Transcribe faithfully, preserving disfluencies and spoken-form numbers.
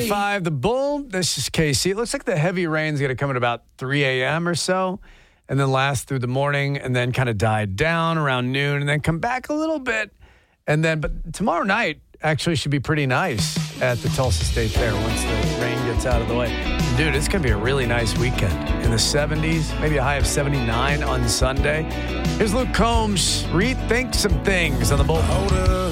ninety-five, The Bull. This is K C. It looks like the heavy rain's going to come at about three a.m. or so, and then last through the morning, and then kind of die down around noon, and then come back a little bit. And then, but tomorrow night actually should be pretty nice at the Tulsa State Fair once the rain gets out of the way. Dude, it's going to be a really nice weekend. In the seventies, maybe a high of seventy-nine on Sunday. Here's Luke Combs. Rethink some things on the Bull. Hold up.